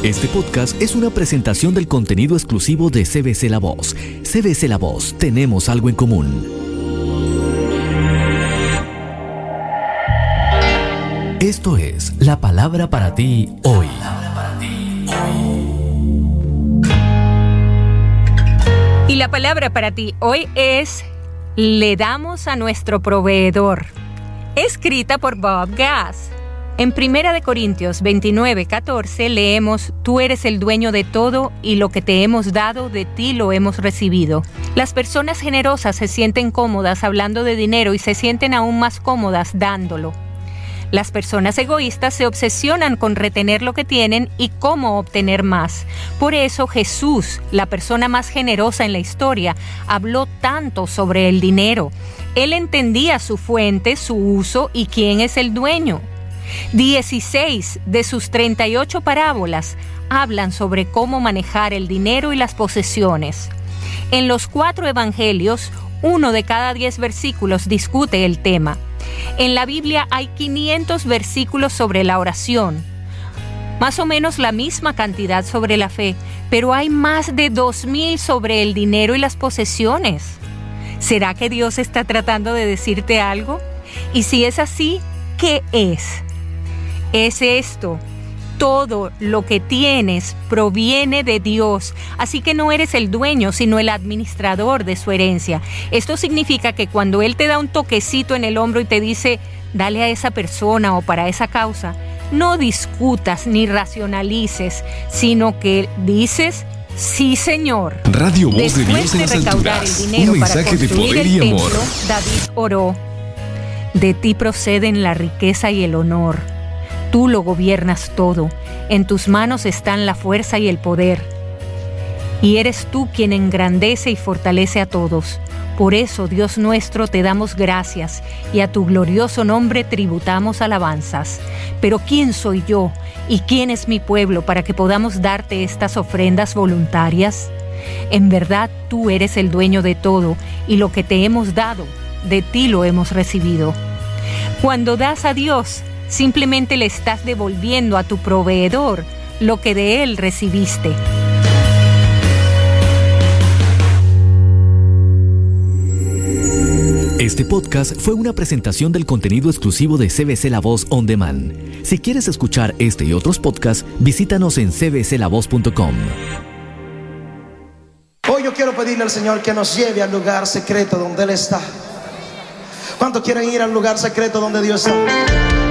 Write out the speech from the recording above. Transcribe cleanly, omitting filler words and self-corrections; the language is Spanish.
Este podcast es una presentación del contenido exclusivo de CBC La Voz. CBC La Voz, tenemos algo en común. Esto es la palabra para ti hoy. Y la palabra para ti hoy es: le damos a nuestro proveedor. Escrita por Bob Gass. En 1 Corintios 29:14 leemos: tú eres el dueño de todo y lo que te hemos dado, de ti lo hemos recibido. Las personas generosas se sienten cómodas hablando de dinero y se sienten aún más cómodas dándolo. Las personas egoístas se obsesionan con retener lo que tienen y cómo obtener más. Por eso Jesús, la persona más generosa en la historia, habló tanto sobre el dinero. Él entendía su fuente, su uso y quién es el dueño. 16 de sus 38 parábolas hablan sobre cómo manejar el dinero y las posesiones. En los 4 evangelios, 1 de cada 10 versículos discute el tema. En la Biblia hay 500 versículos sobre la oración, más o menos la misma cantidad sobre la fe, pero hay más de 2,000 sobre el dinero y las posesiones. ¿Será que Dios está tratando de decirte algo? Y si es así, ¿qué es? Es esto: todo lo que tienes proviene de Dios, así que no eres el dueño, sino el administrador de su herencia. Esto significa que cuando Él te da un toquecito en el hombro y te dice: dale a esa persona o para esa causa, no discutas ni racionalices, sino que dices: sí, Señor. Radio Voz de Dios en las alturas. Un mensaje de poder y amor. David oró: de ti proceden la riqueza y el honor. Tú lo gobiernas todo. En tus manos están la fuerza y el poder. Y eres tú quien engrandece y fortalece a todos. Por eso, Dios nuestro, te damos gracias y a tu glorioso nombre tributamos alabanzas. Pero ¿quién soy yo y quién es mi pueblo para que podamos darte estas ofrendas voluntarias? En verdad, tú eres el dueño de todo y lo que te hemos dado, de ti lo hemos recibido. Cuando das a Dios, simplemente le estás devolviendo a tu proveedor lo que de él recibiste. Este podcast fue una presentación del contenido exclusivo de CBC La Voz On Demand. Si quieres escuchar este y otros podcasts, visítanos en cbclavoz.com. Hoy yo quiero pedirle al Señor que nos lleve al lugar secreto donde Él está. ¿Cuántos quieren ir al lugar secreto donde Dios está?